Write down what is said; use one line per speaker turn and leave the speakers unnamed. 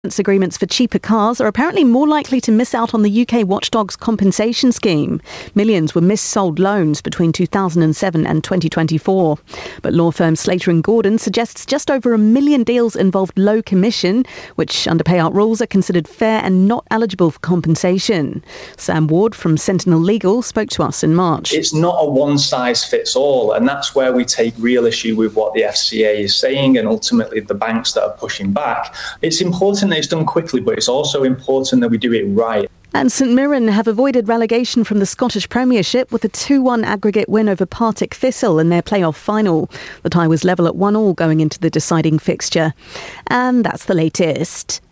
Agreements for cheaper cars are apparently more likely to miss out on the UK watchdog's compensation scheme. Millions were missold loans between 2007 and 2024. But law firm Slater & Gordon suggests just over 1 million deals involved low commission, which under payout rules are considered fair and not eligible for compensation. Sam Ward from Sentinel Legal spoke to us in March.
It's not a one-size-fits-all, and that's where we take real issue with what the FCA is saying and ultimately the banks that are pushing back. It's important that it's done quickly, but it's also important that we do it right.
And St Mirren have avoided relegation from the Scottish Premiership with a 2-1 aggregate win over Partick Thistle in their playoff final. The tie was level at 1-1 going into the deciding fixture. And that's the latest.